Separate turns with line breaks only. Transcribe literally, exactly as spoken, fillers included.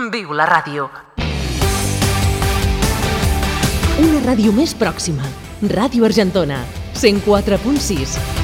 Viu la ràdio.
Una ràdio més pròxima. Ràdio Argentona, cent quatre punt sis.